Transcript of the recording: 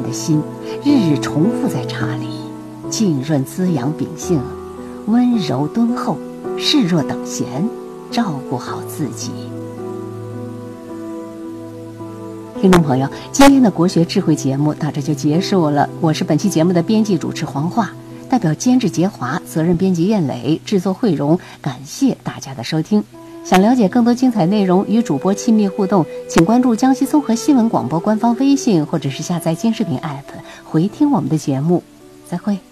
的心，日日重复在茶里，浸润滋养秉性，温柔敦厚，视若等闲，照顾好自己。听众朋友，今天的国学智慧节目到这就结束了。我是本期节目的编辑主持黄化，代表监制杰华，责任编辑燕磊，制作慧荣，感谢大家的收听。想了解更多精彩内容，与主播亲密互动，请关注江西综合新闻广播官方微信，或者是下载金视频 app 回听我们的节目。再会。